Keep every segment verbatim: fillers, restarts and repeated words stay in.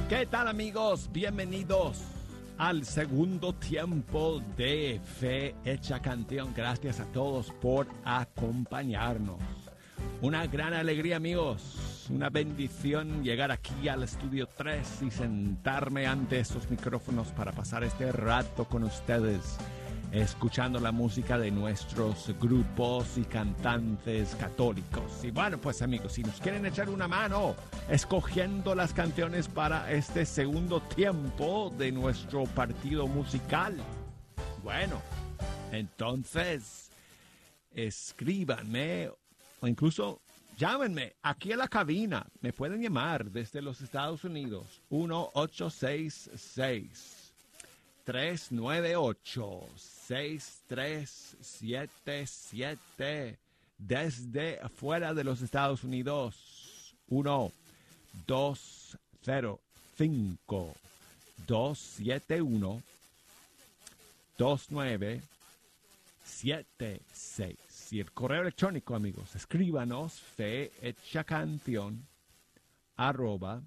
¿Qué tal, amigos? Bienvenidos al segundo tiempo de Fe Hecha Canción. Gracias a todos por acompañarnos. Una gran alegría, amigos. Una bendición llegar aquí al Estudio tres y sentarme ante estos micrófonos para pasar este rato con ustedes, escuchando la música de nuestros grupos y cantantes católicos. Y bueno, pues amigos, si nos quieren echar una mano escogiendo las canciones para este segundo tiempo de nuestro partido musical, bueno, entonces escríbanme o incluso llámenme aquí a la cabina. Me pueden llamar desde los Estados Unidos. uno ocho seis seis, tres nueve ocho, seis tres siete siete. Desde afuera de los Estados Unidos, uno dos cero cinco, dos siete uno, dos nueve siete seis. Y el correo electrónico, amigos, escríbanos fehechacanción arroba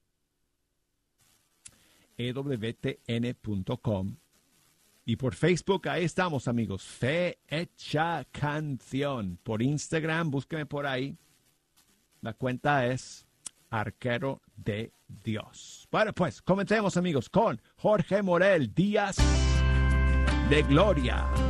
ewtn punto com. Y por Facebook, ahí estamos, amigos, Fe Hecha Canción. Por Instagram, búsqueme por ahí. La cuenta es Arquero de Dios. Bueno, pues, comencemos, amigos, con Jorge Morel, Días de Gloria.